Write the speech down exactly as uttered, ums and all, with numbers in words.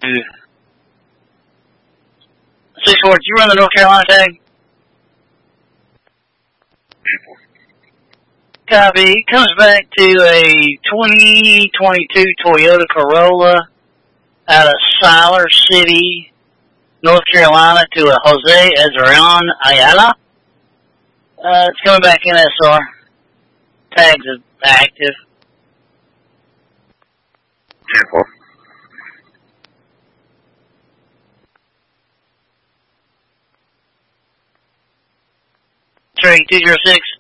six four, did you run the North Carolina tag? Copy. Comes back to a twenty twenty-two Toyota Corolla out of Siler City, North Carolina, to a Jose Ezraon Ayala. Uh, it's coming back in S R. Tags is active. Trade two zero six.